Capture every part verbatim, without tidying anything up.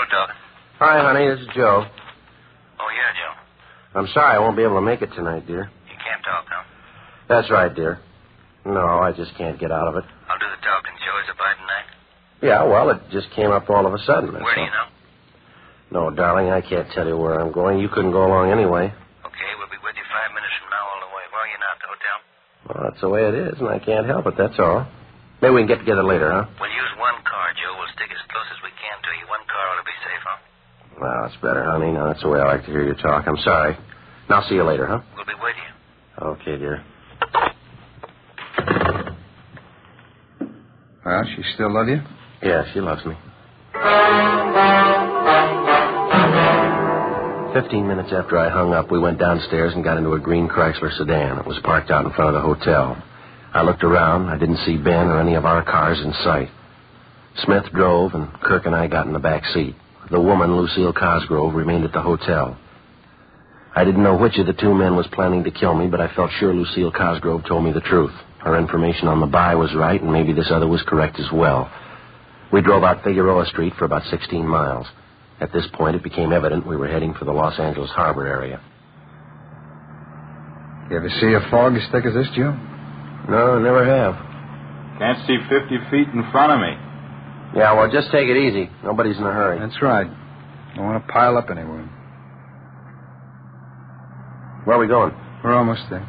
talking? Hi, honey. This is Joe. Oh, yeah, Joe. I'm sorry I won't be able to make it tonight, dear. You can't talk, huh? That's right, dear. No, I just can't get out of it. I'll do the talking, Joe. Is it by tonight? Yeah, well, it just came up all of a sudden. Where do you know? No, darling, I can't tell you where I'm going. You couldn't go along anyway. Okay, we'll be with you five minutes from now all the way. Where are you now, at the hotel? Well, that's the way it is, and I can't help it, that's all. Maybe we can get together later, huh? We'll use one car, Joe. We'll stick as close as we can to you. One car ought to be safe, huh? Well, that's better, honey. Now, that's the way I like to hear you talk. I'm sorry. And I'll see you later, huh? We'll be with you. Okay, dear. Well, she still love you? Yeah, she loves me. Fifteen minutes after I hung up, we went downstairs and got into a green Chrysler sedan. It was parked out in front of the hotel. I looked around. I didn't see Ben or any of our cars in sight. Smith drove, and Kirk and I got in the back seat. The woman, Lucille Cosgrove, remained at the hotel. I didn't know which of the two men was planning to kill me, but I felt sure Lucille Cosgrove told me the truth. Her information on the buy was right, and maybe this other was correct as well. We drove out Figueroa Street for about sixteen miles. At this point, it became evident we were heading for the Los Angeles Harbor area. You ever see a fog as thick as this, Joe? No, never have. Can't see fifty feet in front of me. Yeah, well, just take it easy. Nobody's in a hurry. That's right. Don't want to pile up anywhere. Where are we going? We're almost there.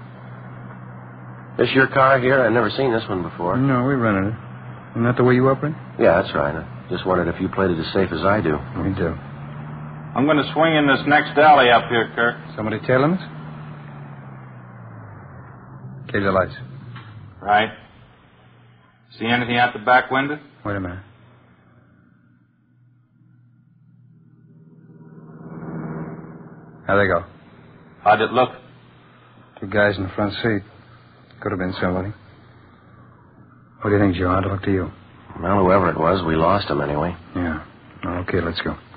This your car here? I've never seen this one before. No, we rented it. Isn't that the way you operate? Yeah, that's right. I just wondered if you played it as safe as I do. We do. I'm going to swing in this next alley up here, Kirk. Somebody tailing us? Kill your lights. Right. See anything out the back window? Wait a minute. How'd they go? How'd it look? Two guys in the front seat. Could have been somebody. What do you think, Joe? How'd it look to you? Well, whoever it was, we lost him anyway. Yeah. Okay, let's go.